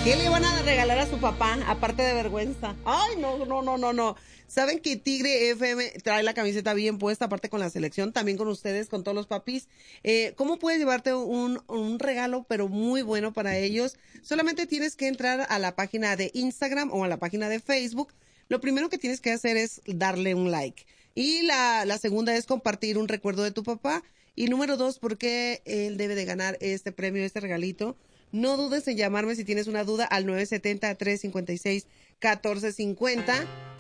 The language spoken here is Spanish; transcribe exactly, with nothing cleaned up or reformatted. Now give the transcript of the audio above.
¿Qué le van a regalar a su papá, aparte de vergüenza? Ay, no, no, no, no, no. Saben que Tigre F M trae la camiseta bien puesta, aparte con la selección, también con ustedes, con todos los papis. Eh, ¿Cómo puedes llevarte un, un regalo, pero muy bueno para ellos? Solamente tienes que entrar a la página de Instagram o a la página de Facebook. Lo primero que tienes que hacer es darle un like. Y la, la segunda es compartir un recuerdo de tu papá. Y número dos, ¿por qué él debe de ganar este premio, este regalito? No dudes en llamarme si tienes una duda al nueve siete cero, tres cinco seis, uno cuatro cinco cero.